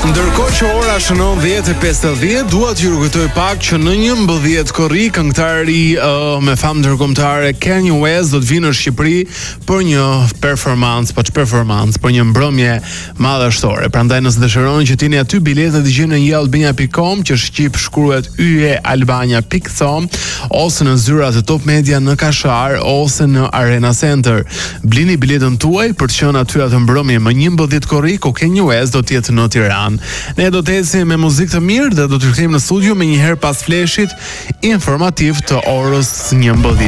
Ndërkohë që ora shënon 10:50, dua t'ju rikujtoj pak që në 11 korrik këngëtari me famë ndërkombëtare Kanye West do të vinë në Shqipëri për një performancë, për një mbrëmje madhështore. Prandaj nëse dëshironi që t'jeni aty, biletat i gjeni në yalbania.com, që shqip shkruhet yalbania.com, ose në zyrat e Top Media në Kashar ose në Arena Center. Blini biletën tuaj për të qenë aty atë mbrëmje më 11 korrik, ku Kanye West do të jetë në Tiranë. Ne do të ecim me muzikë të mirë dhe do të rikthehemi në studio më një herë pas fleshit informativ të orës 11.